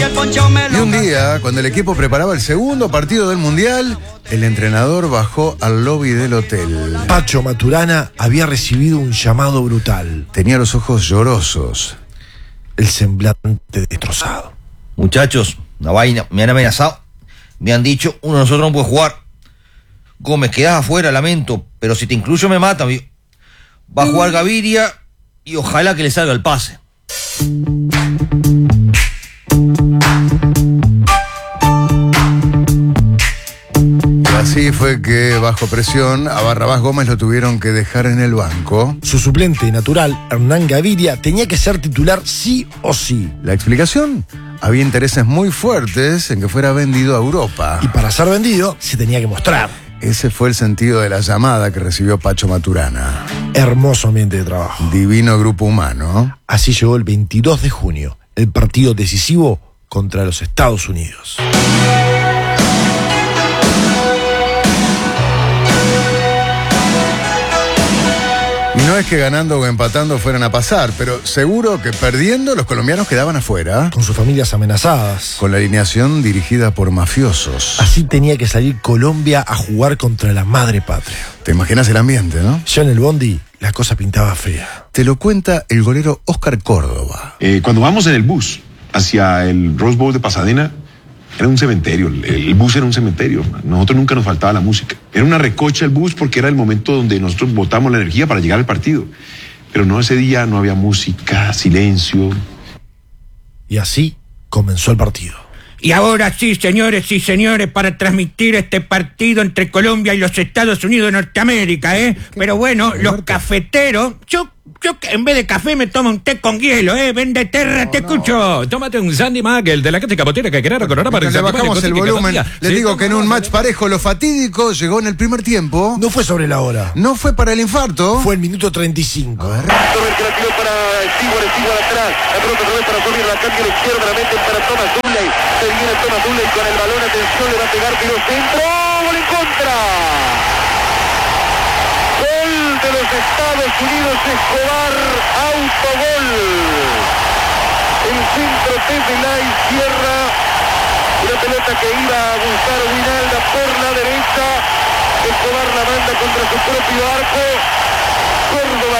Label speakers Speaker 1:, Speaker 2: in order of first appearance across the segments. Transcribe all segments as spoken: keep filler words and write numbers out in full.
Speaker 1: Y un día, cuando el equipo preparaba el segundo partido del Mundial, el entrenador bajó al lobby del hotel.
Speaker 2: Pacho Maturana había recibido un llamado brutal.
Speaker 1: Tenía los ojos llorosos,
Speaker 2: el semblante destrozado.
Speaker 3: Muchachos, una vaina, me han amenazado. Me han dicho, uno de nosotros no puede jugar. Gómez, quedás afuera, lamento, pero si te incluyo me matan. Va a jugar Gaviria y ojalá que le salga el pase.
Speaker 1: Así fue que, bajo presión, a Barrabás Gómez lo tuvieron que dejar en el banco.
Speaker 2: Su suplente natural, Hernán Gaviria, tenía que ser titular sí o sí.
Speaker 1: ¿La explicación? Había intereses muy fuertes en que fuera vendido a Europa.
Speaker 2: Y para ser vendido, se tenía que mostrar.
Speaker 1: Ese fue el sentido de la llamada que recibió Pacho Maturana.
Speaker 2: Hermoso ambiente de trabajo.
Speaker 1: Divino grupo humano.
Speaker 2: Así llegó el veintidós de junio, el partido decisivo contra los Estados Unidos.
Speaker 1: Y no es que ganando o empatando fueran a pasar, pero seguro que perdiendo los colombianos quedaban afuera.
Speaker 2: Con sus familias amenazadas.
Speaker 1: Con la alineación dirigida por mafiosos.
Speaker 2: Así tenía que salir Colombia a jugar contra la madre patria.
Speaker 1: Te imaginas el ambiente, ¿no?
Speaker 2: Ya en el bondi, la cosa pintaba fea.
Speaker 1: Te lo cuenta el golero Oscar Córdoba.
Speaker 4: Eh, cuando vamos en el bus hacia el Rose Bowl de Pasadena, era un cementerio, el bus era un cementerio. Nosotros nunca nos faltaba la música. Era una recocha el bus porque era el momento donde nosotros botamos la energía para llegar al partido. Pero no, ese día no había música, silencio.
Speaker 2: Y así comenzó el partido.
Speaker 5: Y ahora sí, señores y señores, para transmitir este partido entre Colombia y los Estados Unidos de Norteamérica, ¿eh? Pero bueno, los cafeteros, yo... Yo en vez de café me tomo un té con hielo, ¿eh? Vende terra, no, te no. escucho.
Speaker 6: Tómate un Sandy Mac, el de la crítica botera que querés recordar para
Speaker 1: que le bajamos el volumen. Le sí, digo que en un match parejo lo fatídico llegó en el primer tiempo.
Speaker 2: No fue sobre la hora.
Speaker 1: No fue para el infarto.
Speaker 2: Fue el minuto treinta y cinco.
Speaker 7: A ver. Sobre que la tiró para Stewart, Stewart atrás. La pelota otra vez para subir, la cambia a la izquierda, la meten para Thomas Dunley. Se viene Thomas Dunley con el balón, atención, le va a pegar, tiro centro. ¡Gol en contra! De los Estados Unidos, Escobar, autogol. El centro desde la izquierda. Una pelota que iba a buscar Winalda por la derecha. Escobar la manda contra su propio arco. Córdoba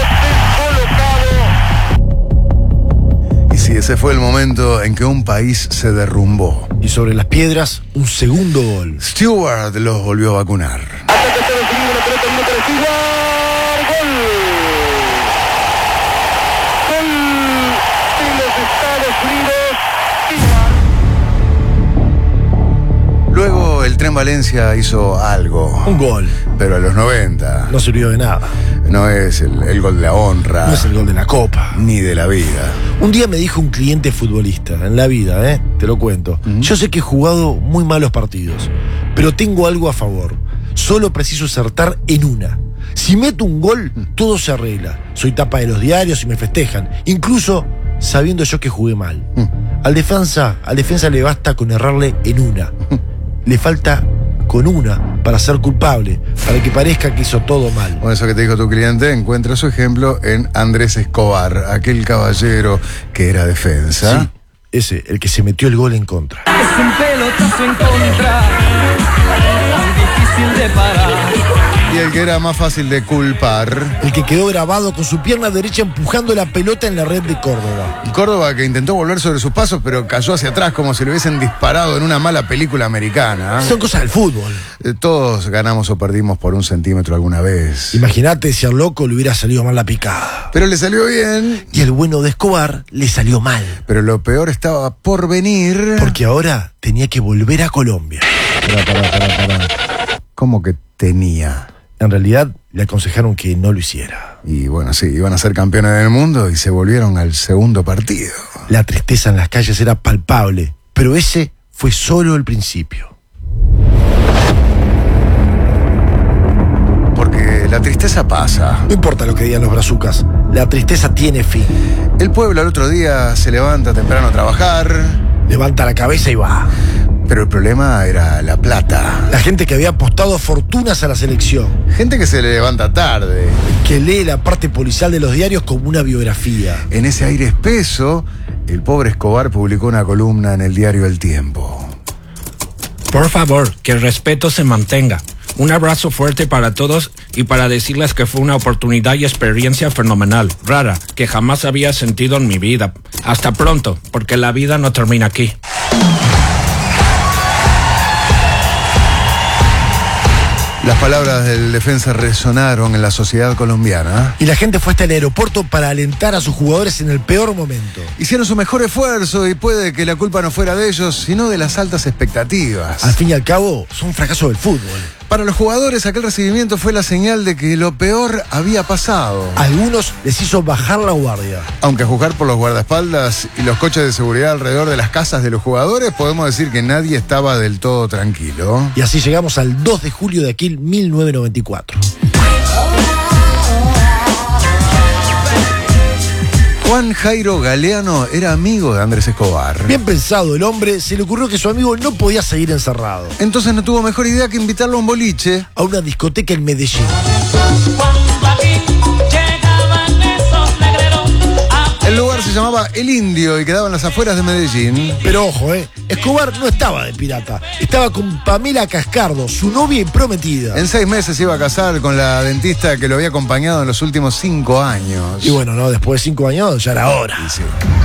Speaker 7: quedó descolocado.
Speaker 1: Y sí, ese fue el momento en que un país se derrumbó.
Speaker 2: Y sobre las piedras, un segundo gol.
Speaker 1: Stewart los volvió a vacunar.
Speaker 7: Hasta que se definió la pelota, no para Stewart.
Speaker 1: Luego el Tren Valencia hizo algo.
Speaker 2: Un gol.
Speaker 1: Pero a los noventa.
Speaker 2: No sirvió de nada.
Speaker 1: No es el, el gol de la honra.
Speaker 2: No es el gol de la copa.
Speaker 1: Ni de la vida.
Speaker 2: Un día me dijo un cliente futbolista, en la vida, ¿eh? Te lo cuento. Mm-hmm. Yo sé que he jugado muy malos partidos, pero tengo algo a favor. Solo preciso acertar en una. Si meto un gol, todo se arregla. Soy tapa de los diarios y me festejan. Incluso sabiendo yo que jugué mal. Mm. Al defensa, al defensa le basta con errarle en una. Le falta con una para ser culpable, para que parezca que hizo todo mal.
Speaker 1: Bueno, eso que te dijo tu cliente, encuentra su ejemplo en Andrés Escobar, aquel caballero que era defensa.
Speaker 2: Sí, ese, el que se metió el gol en contra.
Speaker 8: Es un pelotazo en contra, tan difícil de parar.
Speaker 1: Y el que era más fácil de culpar.
Speaker 2: El que quedó grabado con su pierna derecha empujando la pelota en la red de Córdoba.
Speaker 1: Y Córdoba que intentó volver sobre sus pasos, pero cayó hacia atrás como si le hubiesen disparado en una mala película americana.
Speaker 2: Son cosas del fútbol.
Speaker 1: Eh, todos ganamos o perdimos por un centímetro alguna vez.
Speaker 2: Imagínate si al loco le hubiera salido mal la picada.
Speaker 1: Pero le salió bien.
Speaker 2: Y el bueno de Escobar le salió mal.
Speaker 1: Pero lo peor estaba por venir.
Speaker 2: Porque ahora tenía que volver a Colombia.
Speaker 1: Pará, pará, pará, pará. ¿Cómo que tenía?
Speaker 2: En realidad, le aconsejaron que no lo hiciera.
Speaker 1: Y bueno, sí, iban a ser campeones del mundo y se volvieron al segundo partido.
Speaker 2: La tristeza en las calles era palpable, pero ese fue solo el principio.
Speaker 1: Porque la tristeza pasa.
Speaker 2: No importa lo que digan los brazucas, la tristeza tiene fin.
Speaker 1: El pueblo al otro día se levanta temprano a trabajar.
Speaker 2: Levanta la cabeza y va.
Speaker 1: Pero el problema era la plata.
Speaker 2: La gente que había apostado fortunas a la selección.
Speaker 1: Gente que se le levanta tarde.
Speaker 2: Que lee la parte policial de los diarios como una biografía.
Speaker 1: En ese aire espeso, el pobre Escobar publicó una columna en el diario El Tiempo.
Speaker 5: Por favor, que el respeto se mantenga. Un abrazo fuerte para todos y para decirles que fue una oportunidad y experiencia fenomenal, rara, que jamás había sentido en mi vida. Hasta pronto, porque la vida no termina aquí.
Speaker 1: Las palabras del defensa resonaron en la sociedad colombiana.
Speaker 2: Y la gente fue hasta el aeropuerto para alentar a sus jugadores en el peor momento.
Speaker 1: Hicieron su mejor esfuerzo y puede que la culpa no fuera de ellos, sino de las altas expectativas.
Speaker 2: Al fin y al cabo, son un fracaso del fútbol.
Speaker 1: Para los jugadores, aquel recibimiento fue la señal de que lo peor había pasado.
Speaker 2: A algunos les hizo bajar la guardia.
Speaker 1: Aunque a juzgar por los guardaespaldas y los coches de seguridad alrededor de las casas de los jugadores, podemos decir que nadie estaba del todo tranquilo.
Speaker 2: Y así llegamos al dos de julio de aquel mil novecientos noventa y cuatro.
Speaker 1: Juan Jairo Galeano era amigo de Andrés Escobar.
Speaker 2: Bien pensado el hombre, se le ocurrió que su amigo no podía seguir encerrado.
Speaker 1: Entonces no tuvo mejor idea que invitarlo a un boliche.
Speaker 2: A una discoteca en Medellín.
Speaker 1: El lugar se llamaba El Indio y quedaba en las afueras de Medellín.
Speaker 2: Pero ojo, eh, Escobar no estaba de pirata. Estaba con Pamela Cascardo, su novia y prometida.
Speaker 1: En seis meses se iba a casar con la dentista que lo había acompañado en los últimos cinco años.
Speaker 2: Y bueno, no, después de cinco años ya era hora.
Speaker 1: Sí.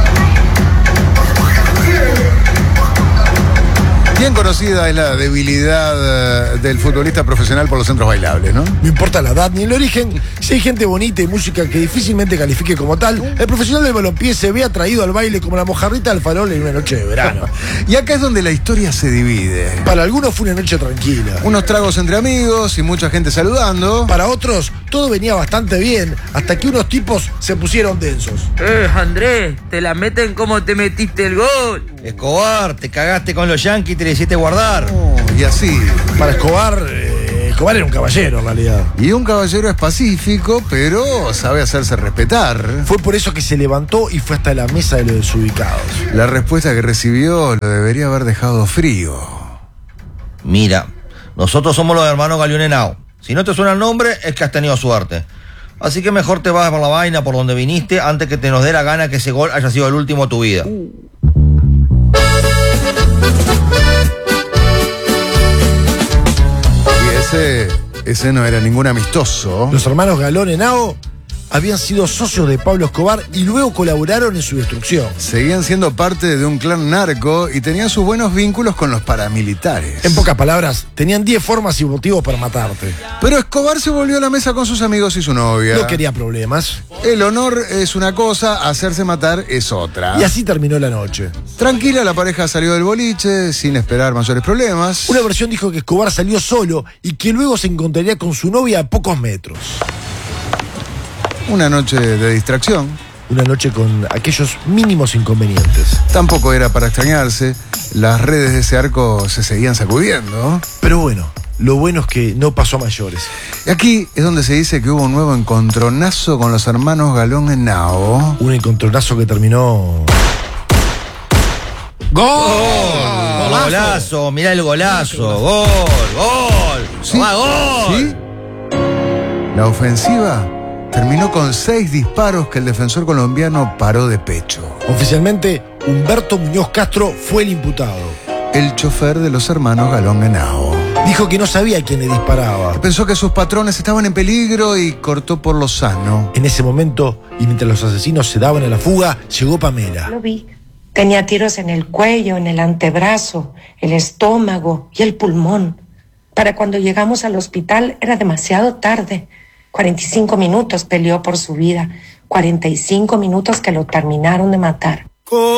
Speaker 1: Bien conocida es la debilidad del futbolista profesional por los centros bailables, ¿no?
Speaker 2: No importa la edad ni el origen, si hay gente bonita y música que difícilmente califique como tal, el profesional del balompié se ve atraído al baile como la mojarrita al farol en una noche de verano.
Speaker 1: Y acá es donde la historia se divide.
Speaker 2: Para algunos fue una noche tranquila.
Speaker 1: Unos tragos entre amigos y mucha gente saludando.
Speaker 2: Para otros, todo venía bastante bien, hasta que unos tipos se pusieron densos.
Speaker 9: Eh, Andrés, te la meten como te metiste el gol.
Speaker 3: Escobar, te cagaste con los yanquis y te le hiciste guardar.
Speaker 1: Oh, y así.
Speaker 2: Para Escobar, eh, Escobar era un caballero en realidad.
Speaker 1: Y un caballero es pacífico, pero sabe hacerse respetar.
Speaker 2: Fue por eso que se levantó y fue hasta la mesa de los desubicados.
Speaker 1: La respuesta que recibió lo debería haber dejado frío.
Speaker 3: Mira, nosotros somos los hermanos Galeón Henao. Si no te suena el nombre, es que has tenido suerte. Así que mejor te vas por la vaina por donde viniste antes que te nos dé la gana que ese gol haya sido el último de tu vida.
Speaker 1: Ese, ese no era ningún amistoso.
Speaker 2: Los hermanos Galeón Henao habían sido socios de Pablo Escobar y luego colaboraron en su destrucción.
Speaker 1: Seguían siendo parte de un clan narco y tenían sus buenos vínculos con los paramilitares.
Speaker 2: En pocas palabras, tenían diez formas y motivos para matarte.
Speaker 1: Pero Escobar se volvió a la mesa con sus amigos y su novia.
Speaker 2: No quería problemas.
Speaker 1: El honor es una cosa, hacerse matar es otra.
Speaker 2: Y así terminó la noche.
Speaker 1: Tranquila, la pareja salió del boliche sin esperar mayores problemas.
Speaker 2: Una versión dijo que Escobar salió solo y que luego se encontraría con su novia a pocos metros.
Speaker 1: Una noche de distracción.
Speaker 2: Una noche con aquellos mínimos inconvenientes.
Speaker 1: Tampoco era para extrañarse. Las redes de ese arco se seguían sacudiendo.
Speaker 2: Pero bueno, lo bueno es que no pasó a mayores.
Speaker 1: Y aquí es donde se dice que hubo un nuevo encontronazo con los hermanos Galeón Henao.
Speaker 2: Un encontronazo que terminó...
Speaker 3: ¡Gol! ¡Oh! ¡Golazo! Golazo, mirá el golazo. ¡Gol! ¡Gol!
Speaker 1: ¿Sí?
Speaker 3: ¡Va, gol!
Speaker 1: ¿Sí? La ofensiva terminó con seis disparos que el defensor colombiano paró de pecho.
Speaker 2: Oficialmente, Humberto Muñoz Castro fue el imputado.
Speaker 1: El chofer de los hermanos Galeón Henao.
Speaker 2: Dijo que no sabía quién le disparaba.
Speaker 1: Pensó que sus patrones estaban en peligro y cortó por lo sano.
Speaker 2: En ese momento, y mientras los asesinos se daban a la fuga, llegó Pamela.
Speaker 10: Lo vi. Tenía tiros en el cuello, en el antebrazo, el estómago y el pulmón. Para cuando llegamos al hospital era demasiado tarde. cuarenta y cinco minutos peleó por su vida. cuarenta y cinco minutos que lo terminaron de matar.